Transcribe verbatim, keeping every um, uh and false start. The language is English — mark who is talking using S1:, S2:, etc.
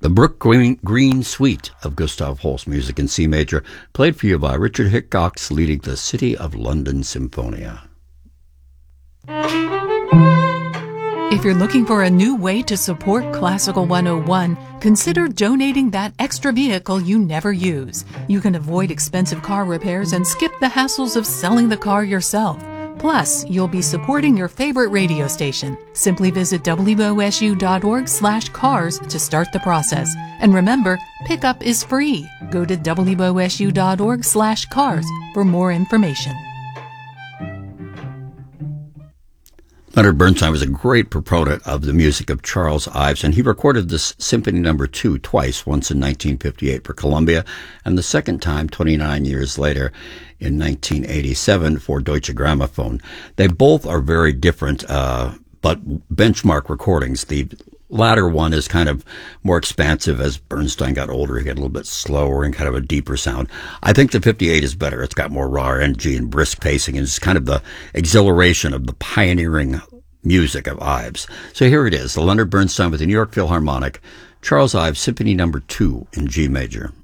S1: The Brook Green, Green Suite of Gustav Holst, music in C major, played for you by Richard Hickox, leading the City of London Symphonia.
S2: If you're looking for a new way to support Classical one oh one, consider donating that extra vehicle you never use. You can avoid expensive car repairs and skip the hassles of selling the car yourself. Plus, you'll be supporting your favorite radio station. Simply visit W O S U dot org slash cars to start the process. And remember, pickup is free. Go to W O S U dot org slash cars for more information.
S1: Leonard Bernstein was a great proponent of the music of Charles Ives, and he recorded this Symphony Number Two twice, once in nineteen fifty-eight for Columbia, and the second time, twenty-nine years later, in nineteen eighty-seven for Deutsche Grammophon. They both are very different, uh, but benchmark recordings. The latter one is kind of more expansive. As Bernstein got older, he got a little bit slower and kind of a deeper sound. I think the fifty-eight is better. It's got more raw energy and brisk pacing, and it's kind of the exhilaration of the pioneering music of Ives. So here it is, the Leonard Bernstein with the New York Philharmonic, Charles Ives Symphony Number Two in G major.